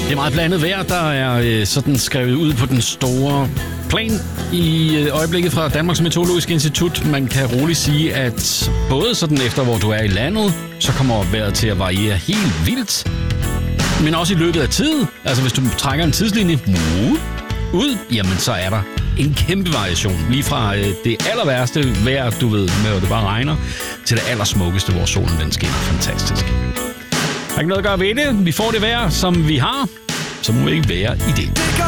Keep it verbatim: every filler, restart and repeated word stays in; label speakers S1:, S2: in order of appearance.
S1: Det er meget blandet vejr, der er øh, sådan skrevet ud på den store plan i øh, øjeblikket fra Danmarks Meteorologiske Institut. Man kan roligt sige, at både sådan efter, hvor du er i landet, så kommer vejret til at variere helt vildt. Men også i løbet af tid. Altså hvis du trækker en tidslinje ud, jamen så er der en kæmpe variation. Lige fra øh, det aller vejr, du ved, med at det bare regner, til det allersmukkeste, hvor solen den skinner fantastisk. Der er ikke noget at gøre ved det. Vi får det vejr, som vi har. Så må vi ikke være i det.